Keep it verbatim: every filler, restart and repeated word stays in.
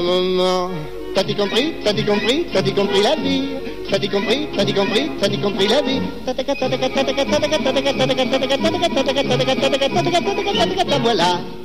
Maman, t'as-tu compris, t'as-tu compris, t'as-tu compris la vie? T'as-tu compris, t'as-tu compris, t'as-tu compris la vie? Voilà.